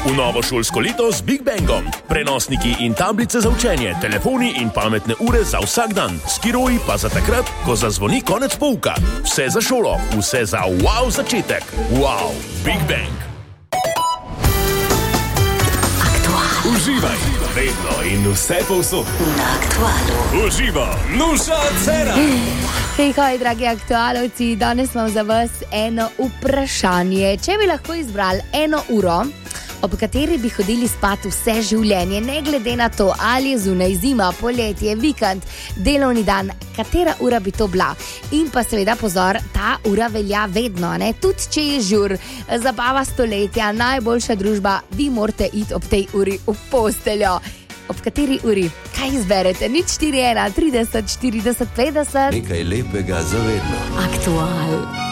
V novo šolsko leto z Big Bangom. Prenosniki in tablice za učenje, telefoni in pametne ure za vsak dan. Skiroji pa za takrat, ko zazvoni konec pouka. Vse za šolo, vse za wow začetek. Wow, Big Bang. Uživaj, vedno in vse povsod. Na Aktualu. Uživa, Nuša Cerar. Hej, dragi aktualovci, danes imam za vas eno vprašanje. Če bi lahko izbrali eno uro, ob kateri bi hodili spat vse življenje, ne glede na to, ali je zunaj zima, poletje, vikend, delovni dan, katera ura bi to bila? In pa seveda pozor, ta ura velja vedno, ne? Tudi če je žur, zabava stoletja, najboljša družba, vi morate iti ob tej uri v posteljo. Ob kateri uri? Kaj izberete? 041 30 40 50. Nekaj lepega za vedno. Aktual.